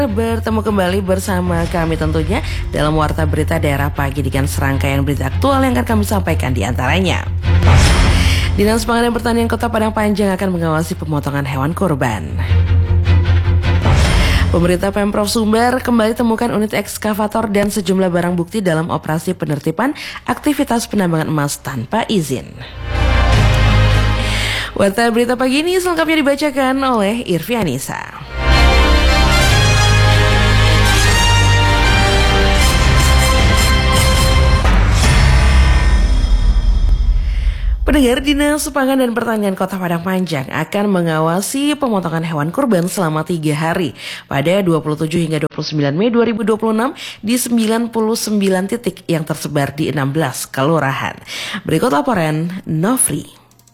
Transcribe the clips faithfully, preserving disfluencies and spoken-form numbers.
Bertemu kembali bersama kami tentunya dalam Warta Berita Daerah Pagi dengan serangkaian berita aktual yang akan kami sampaikan di antaranya. Dinas Pangan dan Pertanian Kota Padang Panjang akan mengawasi pemotongan hewan kurban. Pemerintah Pemprov Sumber kembali temukan unit ekskavator dan sejumlah barang bukti dalam operasi penertiban aktivitas penambangan emas tanpa izin. Warta Berita Pagi ini selengkapnya dibacakan oleh Irvianisa. Pendengar, Dinas Pangan dan Pertanian Kota Padang Panjang akan mengawasi pemotongan hewan kurban selama tiga hari pada dua puluh tujuh hingga dua puluh sembilan Mei dua ribu dua puluh enam di sembilan puluh sembilan titik yang tersebar di enam belas kelurahan. Berikut laporan Nofri.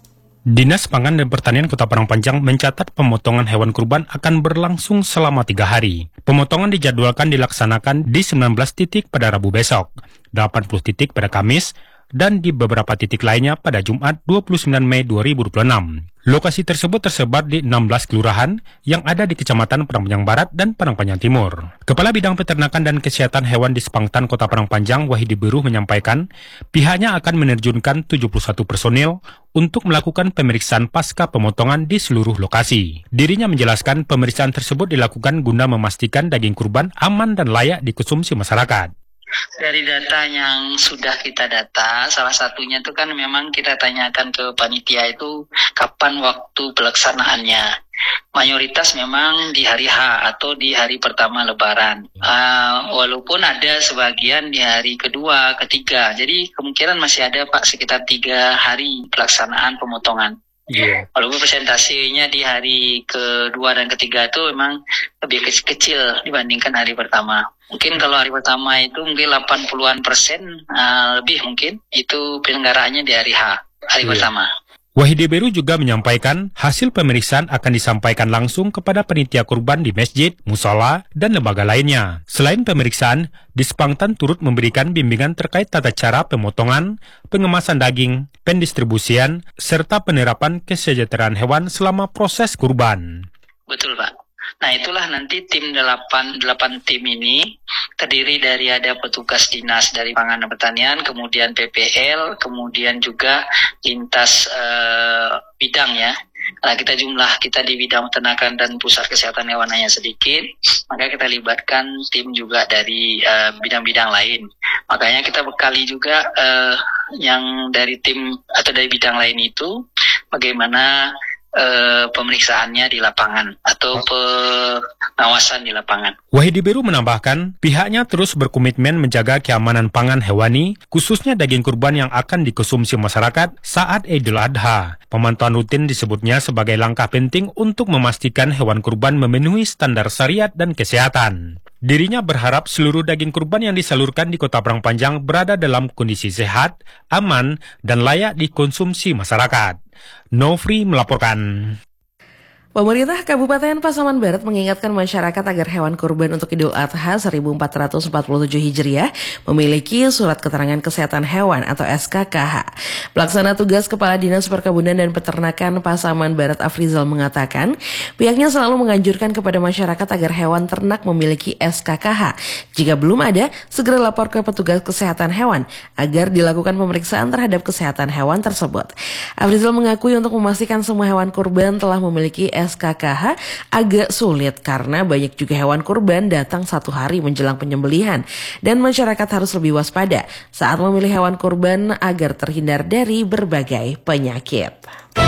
Dinas Pangan dan Pertanian Kota Padang Panjang mencatat pemotongan hewan kurban akan berlangsung selama tiga hari. Pemotongan dijadwalkan dilaksanakan di sembilan belas titik pada Rabu besok, delapan puluh titik pada Kamis, dan di beberapa titik lainnya pada Jumat dua puluh sembilan Mei dua ribu dua puluh enam. Lokasi tersebut tersebar di enam belas kelurahan yang ada di Kecamatan Padang Panjang Barat dan Padang Panjang Timur. Kepala Bidang Peternakan dan Kesehatan Hewan di Spangtan Kota Padang Panjang, Wahidi Beruh, menyampaikan pihaknya akan menerjunkan tujuh puluh satu personil untuk melakukan pemeriksaan pasca pemotongan di seluruh lokasi. Dirinya menjelaskan pemeriksaan tersebut dilakukan guna memastikan daging kurban aman dan layak dikonsumsi masyarakat. Dari data yang sudah kita data, salah satunya itu kan memang kita tanyakan ke panitia itu kapan waktu pelaksanaannya. Mayoritas memang di hari H atau di hari pertama Lebaran. Uh, walaupun ada sebagian di hari kedua, ketiga. Jadi kemungkinan masih ada Pak sekitar tiga hari pelaksanaan pemotongan. Yeah. Walaupun persentasenya di hari kedua dan ketiga itu memang lebih kecil-kecil dibandingkan hari pertama. Mungkin kalau hari pertama itu mungkin delapan puluhan persen uh, lebih mungkin itu penyelenggaraannya di hari H, hari yeah. pertama. Wahidi Beru juga menyampaikan hasil pemeriksaan akan disampaikan langsung kepada panitia kurban di masjid, musola, dan lembaga lainnya. Selain pemeriksaan, Dispangtan turut memberikan bimbingan terkait tata cara pemotongan, pengemasan daging, pendistribusian, serta penerapan kesejahteraan hewan selama proses kurban. Betul, Pak. Nah, itulah nanti tim delapan, delapan tim ini terdiri dari ada petugas dinas dari Pangan dan Pertanian, kemudian P P L, kemudian juga lintas uh, bidang ya. Nah, kita jumlah kita di bidang peternakan dan pusat kesehatan hewan hanya sedikit, maka kita libatkan tim juga dari uh, bidang-bidang lain. Makanya kita bekali juga uh, yang dari tim atau dari bidang lain itu bagaimana Uh, pemeriksaannya di lapangan atau pengawasan di lapangan. Wahidi Beru menambahkan, pihaknya terus berkomitmen menjaga keamanan pangan hewani, khususnya daging kurban yang akan dikonsumsi masyarakat saat Idul Adha. Pemantauan rutin disebutnya sebagai langkah penting untuk memastikan hewan kurban memenuhi standar syariat dan kesehatan. Dirinya berharap seluruh daging kurban yang disalurkan di Kota Padang Panjang berada dalam kondisi sehat, aman, dan layak dikonsumsi masyarakat. Nofri melaporkan. Pemerintah Kabupaten Pasaman Barat mengingatkan masyarakat agar hewan kurban untuk Idul Adha seribu empat ratus empat puluh tujuh Hijriah memiliki surat keterangan kesehatan hewan atau S K K H. Pelaksana tugas Kepala Dinas Perkebunan dan Peternakan Pasaman Barat Afrizal mengatakan, pihaknya selalu menganjurkan kepada masyarakat agar hewan ternak memiliki S K K H. Jika belum ada, segera lapor ke petugas kesehatan hewan agar dilakukan pemeriksaan terhadap kesehatan hewan tersebut. Afrizal mengakui untuk memastikan semua hewan kurban telah memiliki S K K H agak sulit karena banyak juga hewan kurban datang satu hari menjelang penyembelihan dan masyarakat harus lebih waspada saat memilih hewan kurban agar terhindar dari berbagai penyakit.